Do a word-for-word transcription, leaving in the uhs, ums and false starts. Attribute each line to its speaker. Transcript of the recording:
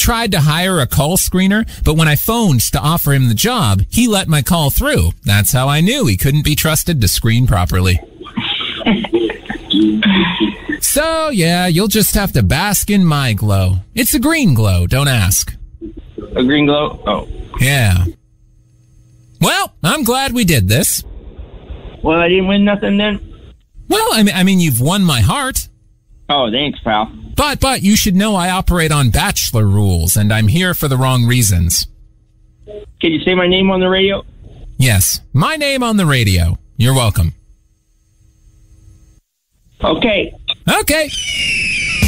Speaker 1: tried to hire a call screener, but when I phoned to offer him the job, he let my call through. That's how I knew he couldn't be trusted to screen properly. So, yeah, you'll just have to bask in my glow. It's a green glow, don't ask.
Speaker 2: A green glow? Oh.
Speaker 1: Yeah. Well, I'm glad we did this.
Speaker 2: Well, I didn't win nothing then?
Speaker 1: Well, I mean, I mean, you've won my heart.
Speaker 2: Oh, thanks, pal.
Speaker 1: But, but, you should know I operate on bachelor rules, and I'm here for the wrong reasons.
Speaker 2: Can you say my name on the radio?
Speaker 1: Yes, my name on the radio. You're welcome.
Speaker 2: Okay.
Speaker 1: Okay.